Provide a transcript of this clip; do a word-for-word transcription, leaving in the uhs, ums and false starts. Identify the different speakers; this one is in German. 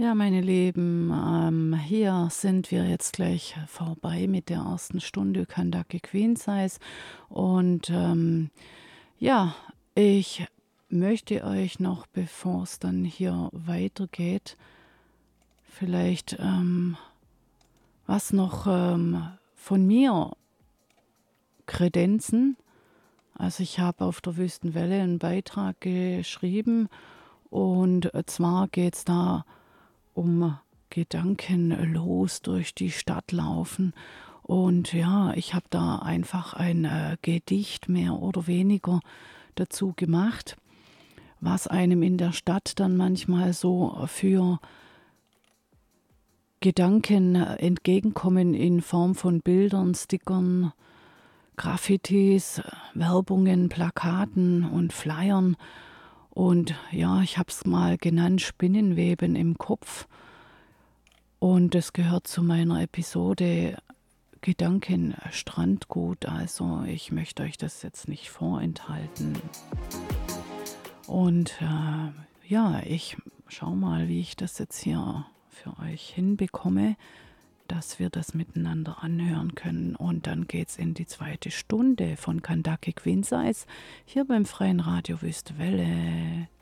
Speaker 1: Ja, meine Lieben, ähm, hier sind wir jetzt gleich vorbei mit der ersten Stunde Kentucky Queen Size. Und ähm, ja, ich möchte euch noch, bevor es dann hier weitergeht, vielleicht ähm, was noch ähm, von mir kredenzen. Also ich habe auf der Wüstenwelle einen Beitrag geschrieben und zwar geht es da um gedankenlos durch die Stadt laufen. Und ja, ich habe da einfach ein äh, Gedicht mehr oder weniger dazu gemacht, was einem in der Stadt dann manchmal so für Gedanken äh, entgegenkommen in Form von Bildern, Stickern, Graffitis, äh, Werbungen, Plakaten und Flyern. Und ja, ich habe es mal genannt, Spinnenweben im Kopf. Und es gehört zu meiner Episode Gedanken Strandgut. Also ich möchte euch das jetzt nicht vorenthalten. Und äh, ja, ich schau mal, wie ich das jetzt hier für euch hinbekomme, dass wir das miteinander anhören können. Und dann geht's in die zweite Stunde von Kentucky Queen Size hier beim Freien Radio Wüstewelle.